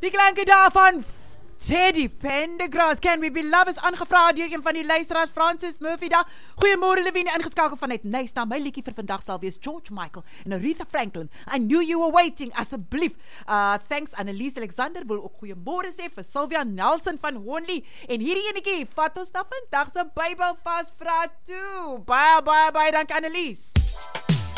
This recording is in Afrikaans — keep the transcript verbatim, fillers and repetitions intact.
Die klanke daarvan Teddy Pendergrass, Can We Be Lovers, aangevra deur een van die luisteraars, Francis Murphy daar. Goeiemôre Levine, ingeskakel vanuit Nice. Nou, my liedjie vir vandag sal wees George Michael en Aretha Franklin. I Knew You Were Waiting, asseblief. Uh, thanks Annelies Alexander, wil ook goeiemôre sê vir Sylvia Nelson van Honley. En hierdie enetjie, vat ons na vandag se Bybelvas vraag toe. Baie, baie, baie dankie Annelies.